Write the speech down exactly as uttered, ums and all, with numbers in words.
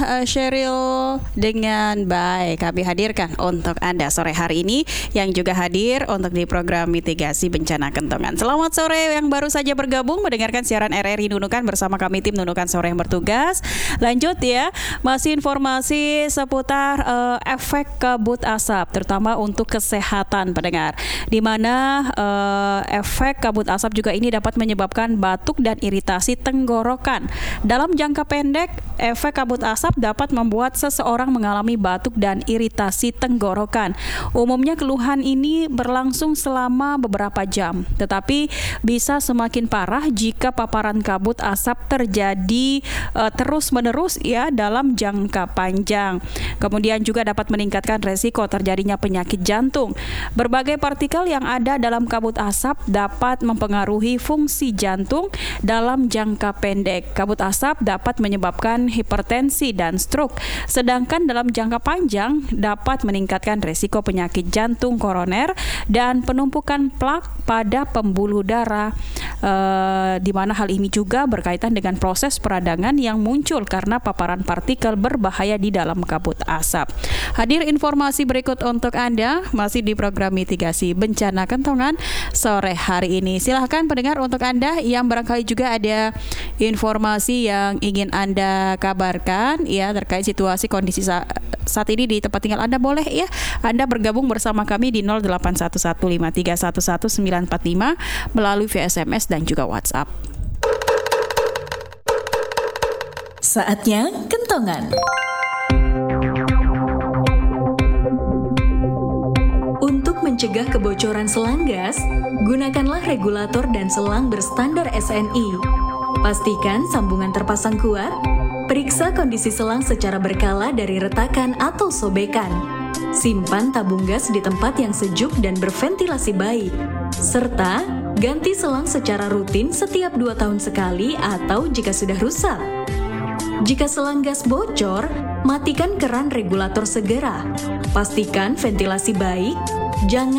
uh, Sheryl dengan baik kami hadirkan untuk Anda sore hari ini, yang juga hadir untuk di program mitigasi bencana kentongan. Selamat sore yang baru saja bergabung mendengarkan siaran R R I Nunukan bersama kami tim Nunukan Sore yang bertugas. Lanjut ya, masih informasi seputar uh, efek kabut asap terutama untuk kesehatan pendengar, di mana uh, efek kabut asap juga ini dapat menyebabkan batuk dan iritasi tenggorokan. Dalam jangka pendek, efek kabut asap dapat membuat seseorang mengalami batuk dan iritasi tenggorokan. Umumnya keluhan ini berlangsung selama beberapa jam, tetapi bisa semakin parah jika paparan kabut asap terjadi uh, terus-menerus ya dalam jangka panjang. Kemudian juga dapat meningkatkan resiko terjadinya penyakit jantung. Berbagai partikel yang ada dalam kabut asap dapat mempengaruhi fungsi jantung dalam jangka pendek. Kabut asap dapat menyebabkan hipertensi dan stroke, sedangkan dalam jangka panjang dapat meningkatkan resiko penyakit jantung koroner dan penumpukan plak pada pembuluh darah, eh, di mana hal ini juga berkaitan dengan proses peradangan yang muncul karena paparan partikel berbahaya di dalam kabut asap. Hadir informasi berikut untuk Anda masih di program mitigasi bencana kentongan sore hari ini. Silahkan pendengar, untuk Anda yang barangkali juga ada informasi yang ingin Anda kabarkan ya terkait situasi kondisi sa- saat ini di tempat tinggal Anda, boleh ya Anda bergabung bersama kami di nol delapan satu satu lima tiga satu satu sembilan empat lima melalui via S M S dan juga WhatsApp. Saatnya kentongan. Untuk mencegah kebocoran selang gas, gunakanlah regulator dan selang berstandar S N I. Pastikan sambungan terpasang kuat. Periksa kondisi selang secara berkala dari retakan atau sobekan. Simpan tabung gas di tempat yang sejuk dan berventilasi baik. Serta ganti selang secara rutin setiap dua tahun sekali atau jika sudah rusak. Jika selang gas bocor, matikan keran regulator segera. Pastikan ventilasi baik. Jangan